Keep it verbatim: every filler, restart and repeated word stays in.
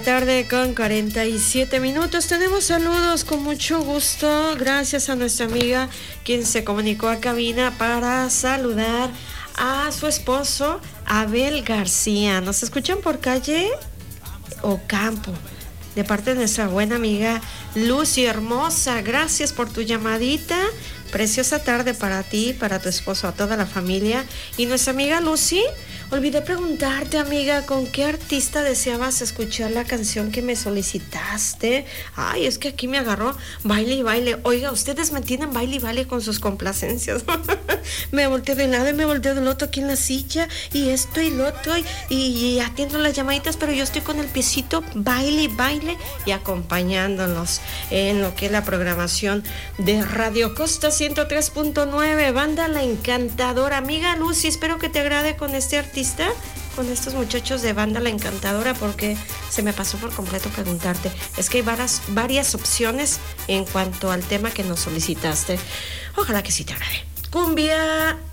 Tarde con cuarenta y siete minutos. Tenemos saludos con mucho gusto. Gracias a nuestra amiga quien se comunicó a cabina para saludar a su esposo Abel García. Nos escuchan por calle Ocampo, de parte de nuestra buena amiga Lucy hermosa. Gracias por tu llamadita. Preciosa tarde para ti, para tu esposo, a toda la familia. Y nuestra amiga Lucy, olvidé preguntarte, amiga, ¿con qué artista deseabas escuchar la canción que me solicitaste? Ay, es que aquí me agarró baile y baile. Oiga, ustedes me tienen baile y baile con sus complacencias. Me volteo de un lado y me volteo del otro aquí en la silla, y esto y lo otro, y, y, y atiendo las llamaditas, pero yo estoy con el piecito baile y baile y acompañándonos en lo que es la programación de Radio Costa ciento tres punto nueve. Banda La Encantadora. Amiga Lucy, espero que te agrade con este artista, con estos muchachos de Banda La Encantadora, porque se me pasó por completo preguntarte. Es que hay varias, varias opciones en cuanto al tema que nos solicitaste. Ojalá que sí te agrade. Cumbia